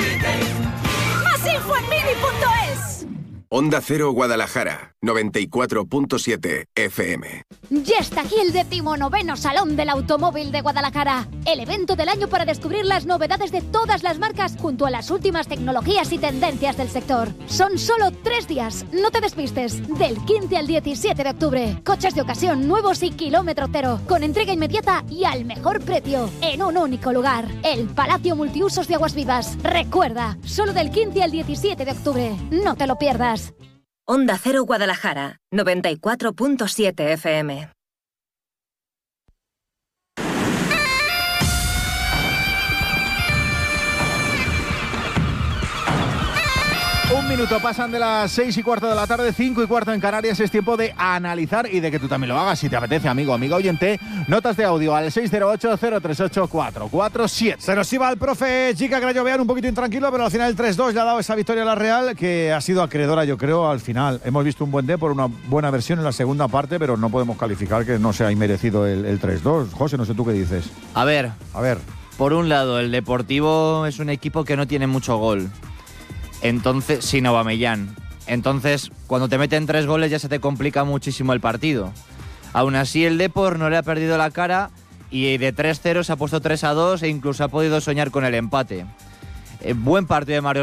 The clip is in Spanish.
¡Más info en mini.es! Onda Cero Guadalajara, 94.7 FM. Ya está aquí el 19º Salón del Automóvil de Guadalajara. El evento del año para descubrir las novedades de todas las marcas junto a las últimas tecnologías y tendencias del sector. Son solo 3 días, no te despistes. Del 15 al 17 de octubre. Coches de ocasión nuevos y kilómetro cero. Con entrega inmediata y al mejor precio. En un único lugar. El Palacio Multiusos de Aguas Vivas. Recuerda, solo del 15 al 17 de octubre. No te lo pierdas. Onda Cero Guadalajara, 94.7 FM. Un minuto pasan de las 6:15 de la tarde, 5:15 en Canarias. Es tiempo de analizar y de que tú también lo hagas si te apetece, amigo, amiga oyente. Notas de audio al 608-038-447. Se nos iba el profe Chica Grayovean un poquito intranquilo, pero al final el 3-2 le ha dado esa victoria a la Real, que ha sido acreedora, yo creo, al final. Hemos visto un buen D por una buena versión en la segunda parte, pero no podemos calificar que no se ha inmerecido el 3-2. José, no sé tú qué dices. A ver. Por un lado, el Deportivo es un equipo que no tiene mucho gol. Entonces, sin Aubameyang. Entonces, cuando te meten 3 goles ya se te complica muchísimo el partido. Aún así, el Depor no le ha perdido la cara y de 3-0 se ha puesto 3-2 e incluso ha podido soñar con el empate. Buen partido de Mario